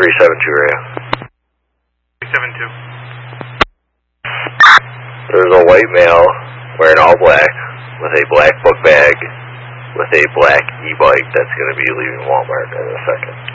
372 area. 372. There's a white male wearing all black with a black book bag with a black e-bike that's going to be leaving Walmart in a second.